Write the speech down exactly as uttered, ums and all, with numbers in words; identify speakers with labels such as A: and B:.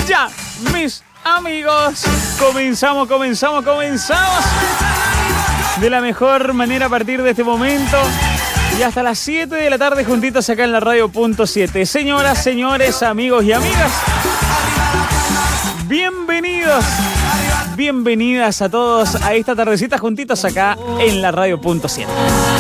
A: Ya, mis amigos, comenzamos, comenzamos, comenzamos de la mejor manera a partir de este momento y hasta las siete de la tarde juntitos acá en la radio punto siete. Señoras, señores, amigos y amigas, bienvenidos, bienvenidas a todos a esta tardecita juntitos acá en la radio punto siete.